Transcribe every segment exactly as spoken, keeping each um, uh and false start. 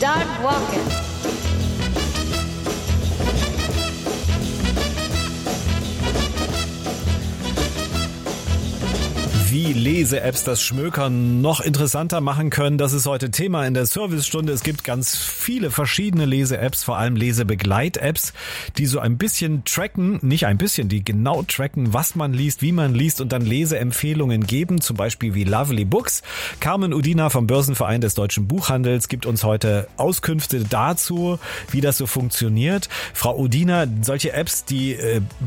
Start walking. Wie Lese-Apps das Schmökern noch interessanter machen können, das ist heute Thema in der Servicestunde. Es gibt ganz viele verschiedene Lese-Apps, vor allem Lesebegleit-Apps, die so ein bisschen tracken, nicht ein bisschen, die genau tracken, was man liest, wie man liest und dann Leseempfehlungen geben, zum Beispiel wie Lovely Books. Carmen Udina vom Börsenverein des Deutschen Buchhandels gibt uns heute Auskünfte dazu, wie das so funktioniert. Frau Udina, solche Apps, die,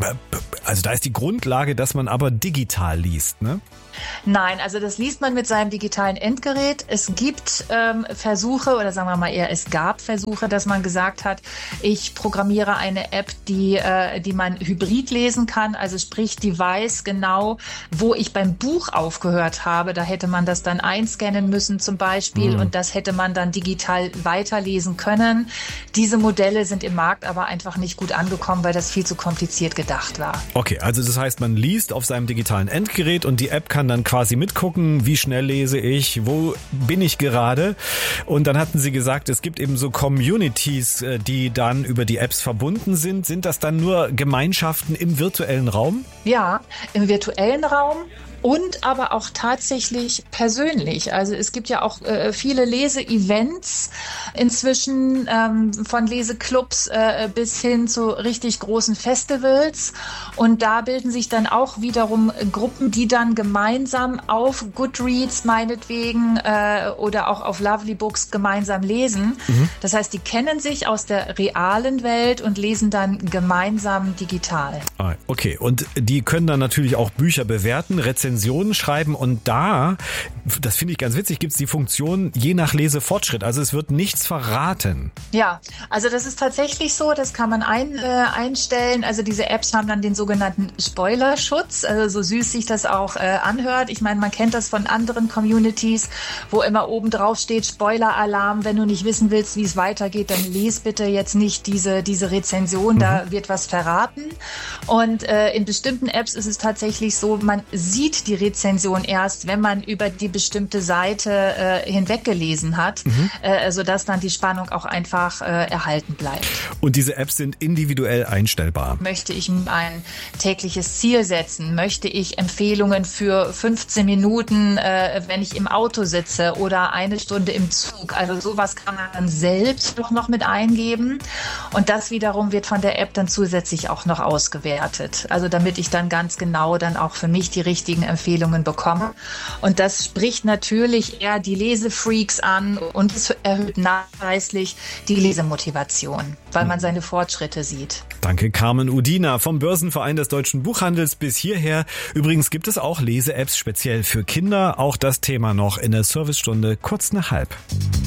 also da ist die Grundlage, dass man aber digital liest, ne? Nein, also das liest man mit seinem digitalen Endgerät. Es gibt ähm, Versuche, oder sagen wir mal eher, es gab Versuche, dass man gesagt hat, ich programmiere eine App, die, äh, die man hybrid lesen kann. Also sprich, die weiß genau, wo ich beim Buch aufgehört habe. Da hätte man das dann einscannen müssen zum Beispiel mhm. und das hätte man dann digital weiterlesen können. Diese Modelle sind im Markt aber einfach nicht gut angekommen, weil das viel zu kompliziert gedacht war. Okay, also das heißt, man liest auf seinem digitalen Endgerät und die App kann dann quasi mitgucken, wie schnell lese ich, wo bin ich gerade. Und dann hatten Sie gesagt, es gibt eben so Communities, die dann über die Apps verbunden sind. Sind das dann nur Gemeinschaften im virtuellen Raum? Ja, im virtuellen Raum. Und aber auch tatsächlich persönlich. Also es gibt ja auch äh, viele Lese-Events inzwischen, ähm, von Leseclubs äh, bis hin zu richtig großen Festivals. Und da bilden sich dann auch wiederum Gruppen, die dann gemeinsam auf Goodreads meinetwegen äh, oder auch auf Lovely Books gemeinsam lesen. Mhm. Das heißt, die kennen sich aus der realen Welt und lesen dann gemeinsam digital. Ah, okay, und die können dann natürlich auch Bücher bewerten, Rezensionen schreiben und da, das finde ich ganz witzig, gibt es die Funktion je nach Lesefortschritt. Also es wird nichts verraten. Ja, also das ist tatsächlich so, das kann man ein, äh, einstellen. Also diese Apps haben dann den sogenannten Spoilerschutz, also so süß sich das auch äh, anhört. Ich meine, man kennt das von anderen Communities, wo immer oben drauf steht Spoiler-Alarm. Wenn du nicht wissen willst, wie es weitergeht, dann les bitte jetzt nicht diese, diese Rezension, mhm. da wird was verraten. Und äh, in bestimmten Apps ist es tatsächlich so, man sieht die Rezension erst, wenn man über die bestimmte Seite äh, hinweggelesen hat, mhm. äh, sodass dann die Spannung auch einfach äh, erhalten bleibt. Und diese Apps sind individuell einstellbar. Möchte ich ein tägliches Ziel setzen? Möchte ich Empfehlungen für fünfzehn Minuten, äh, wenn ich im Auto sitze oder eine Stunde im Zug? Also sowas kann man dann selbst doch noch mit eingeben. Und das wiederum wird von der App dann zusätzlich auch noch ausgewertet. Also damit ich dann ganz genau dann auch für mich die richtigen Empfehlungen bekomme. Und das spricht natürlich eher die Lesefreaks an und es erhöht nachweislich die Lesemotivation, weil man seine Fortschritte sieht. Danke, Carmen Udina vom Börsenverein des Deutschen Buchhandels bis hierher. Übrigens gibt es auch Lese-Apps speziell für Kinder. Auch das Thema noch in der Servicestunde kurz nach halb.